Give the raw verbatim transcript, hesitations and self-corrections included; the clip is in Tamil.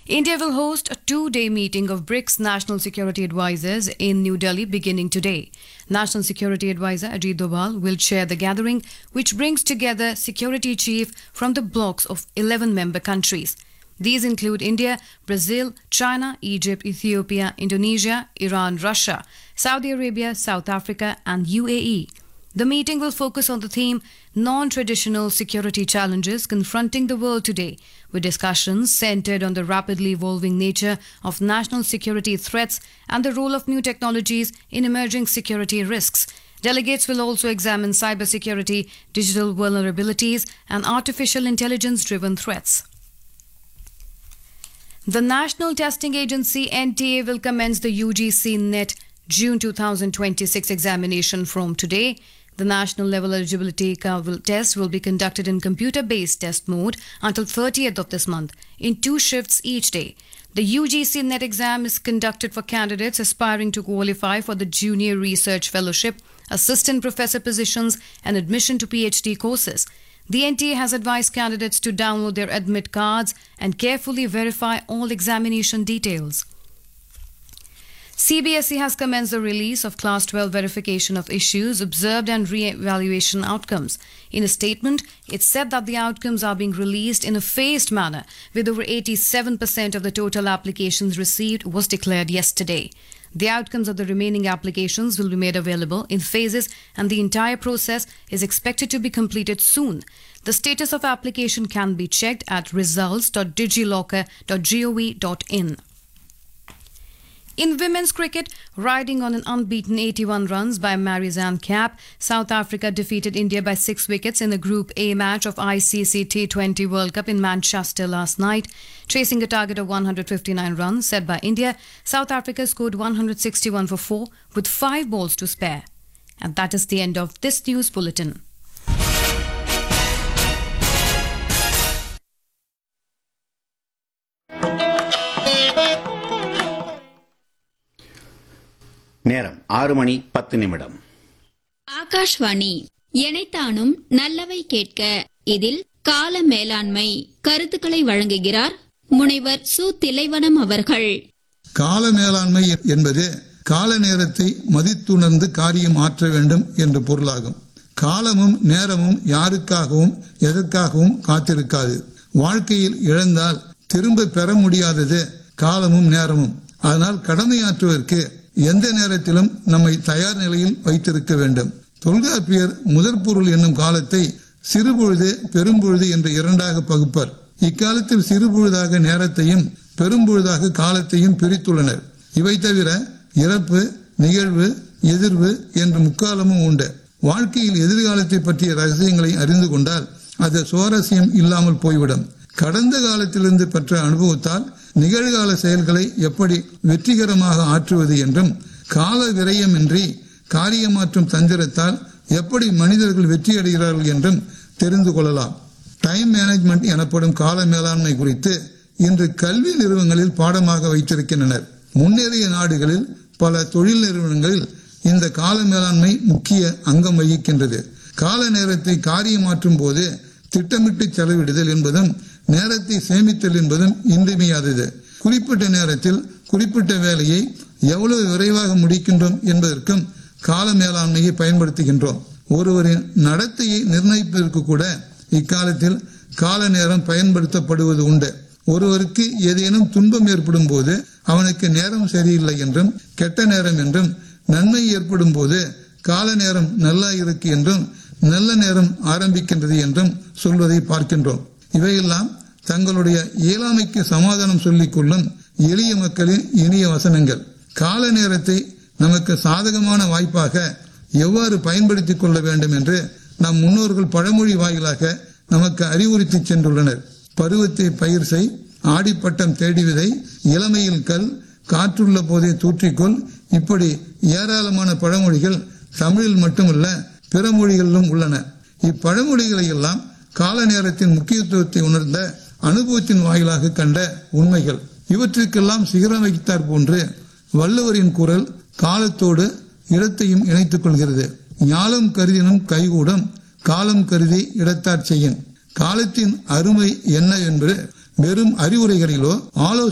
India will host a two-day meeting of BRICS National Security Advisors in New Delhi beginning today. National Security Advisor Ajit Doval will chair the gathering, which brings together security chiefs from the blocs of eleven member countries. These include India, Brazil, China, Egypt, Ethiopia, Indonesia, Iran, Russia, Saudi Arabia, South Africa, and U A E. The meeting will focus on the theme Non-Traditional Security Challenges Confronting the World Today, with discussions centered on the rapidly evolving nature of national security threats and the role of new technologies in emerging security risks. Delegates will also examine cybersecurity, digital vulnerabilities, and artificial intelligence-driven threats. The National Testing Agency N T A will commence the U G C NET June two thousand twenty-six examination from today. The national level eligibility test will be conducted in computer-based test mode until thirtieth of this month, in two shifts each day. The U G C NET exam is conducted for candidates aspiring to qualify for the Junior Research Fellowship, Assistant Professor positions, and admission to PhD courses. The N T A has advised candidates to download their admit cards and carefully verify all examination details. C B S E has commenced the release of Class twelve verification of issues observed and re-evaluation outcomes. In a statement, it said that the outcomes are being released in a phased manner, with over eighty-seven percent of the total applications received was declared yesterday. The outcomes of the remaining applications will be made available in phases, and the entire process is expected to be completed soon. The status of application can be checked at results dot digilocker dot gov dot in. In women's cricket, riding on an unbeaten eighty-one runs by Marizanne Kapp, South Africa defeated India by six wickets in the Group A match of I C C T twenty World Cup in Manchester last night. Chasing a target of one hundred fifty-nine runs set by India, South Africa scored one hundred sixty-one for four with five balls to spare. And that is the end of this news bulletin. நேரம் ஆறு மணி பத்து நிமிடம். ஆகாஷ்வாணி இணைத்தானும் நல்லவை கேட்க. இதில் கால மேலாண்மை கருத்துக்களை வழங்குகிறார் முனைவர் சு திலைவனம் அவர்கள். கால மேலாண்மை என்பது கால நேரத்தை மதித்துணர்ந்து காரியம் ஆற்ற வேண்டும் என்ற பொருளாகும். காலமும் நேரமும் யாருக்காகவும் எதற்காகவும் காத்திருக்காது. வாழ்க்கையில் இழந்தால் திரும்ப பெற முடியாதது காலமும் நேரமும். அதனால் கடமையாற்றுவதற்கு எந்த நேரத்திலும் நம்மை தயார் நிலையில் வைத்திருக்க வேண்டும். தொல்காப்பியர் முதற் பொருள் என்னும் காலத்தை சிறுபொழுது பெரும்பொழுது என்று இரண்டாக பகுப்பர். இக்காலத்தில் சிறுபொழுதாக நேரத்தையும் பெரும்பொழுதாக காலத்தையும் பிரித்துள்ளனர். இவை தவிர இறப்பு, நிகழ்வு, எதிர்வு என்று முக்காலமும் உண்டு. வாழ்க்கையில் எதிர்காலத்தை பற்றிய ரகசியங்களை அறிந்து கொண்டால் அது சுவாரஸ்யம் இல்லாமல் போய்விடும். கடந்த காலத்திலிருந்து பெற்ற அனுபவத்தால் நிகழ்கால செயல்களை எப்படி வெற்றிகரமாக ஆற்றுவது என்றும், கால விரயமின்றி காரியமாற்றும் தந்திரத்தால் எப்படி மனிதர்கள் வெற்றியடைகிறார்கள் என்றும் தெரிந்து கொள்ளலாம். டைம் மேனேஜ்மெண்ட் எனப்படும் கால மேலாண்மை குறித்து இன்று கல்வி நிறுவனங்களில் பாடமாக வைத்திருக்கின்றனர். முன்னேறிய நாடுகளில் பல தொழில் நிறுவனங்களில் இந்த கால மேலாண்மை முக்கிய அங்கம் வகிக்கின்றது. கால நேரத்தை காரியமாற்றும் போது திட்டமிட்டு செலவிடுதல் என்பதும் நேரத்தை சேமித்தல் என்பதும் இன்றியமையாதது. குறிப்பிட்ட நேரத்தில் குறிப்பிட்ட வேலையை எவ்வளவு விரைவாக முடிக்கின்றோம் என்பதற்கும் கால மேலாண்மையை பயன்படுத்துகின்றோம். ஒருவரின் நடத்தையை நிர்ணயிப்பதற்கு கூட இக்காலத்தில் கால நேரம் பயன்படுத்தப்படுவது உண்டு. ஒருவருக்கு ஏதேனும் துன்பம் ஏற்படும் போது அவனுக்கு நேரம் சரியில்லை என்றும், கெட்ட நேரம் என்றும், நன்மை ஏற்படும் போது கால நேரம் நல்லா இருக்கு என்றும், நல்ல நேரம் ஆரம்பிக்கின்றது என்றும் சொல்வதை பார்க்கின்றோம். இவையெல்லாம் தங்களுடைய இயலாமைக்கு சமாதானம் சொல்லிக் கொள்ளும் எளிய மக்களின் இனிய வசனங்கள். கால நேரத்தை நமக்கு சாதகமான வாய்ப்பாக எவ்வாறு பயன்படுத்திக் கொள்ள வேண்டும் என்று நம் முன்னோர்கள் பழமொழி வாயிலாக நமக்கு அறிவுறுத்தி சென்றுள்ளனர். பருவத்தை பயிர் செய், ஆடிப்பட்டம் தேடி விதை, இளமையில் கல், காற்றுள்ள போதே தூற்றிக்கொள், இப்படி ஏராளமான பழமொழிகள் தமிழில் மட்டுமல்ல பிற மொழிகளிலும் உள்ளன. இப்பழமொழிகளை எல்லாம் கால நேரத்தின் முக்கியத்துவத்தை உணர்ந்த அனுபவத்தின் வாயிலாக கண்ட உண்மைகள். இவற்றிற்கெல்லாம் சிகரம் வைத்தார் போன்று வள்ளுவரின் குரல் காலத்தோடு இடத்தையும் இணைத்துக் கொள்கிறது. ஞாலம் கருதினும் கைகூடும், காலம் கருதி இடத்தார் செய்யும். காலத்தின் அருமை என்ன என்று வெறும் அறிவுரைகளிலோ ஆலோசனை